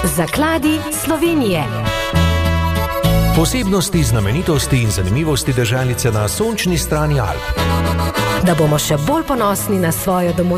Zakladi Slovenije. Posebnosti, znamenitosti in zanimivosti deželice na sončni strani Alp. Da bomo še bolj ponosni na svojo domovino.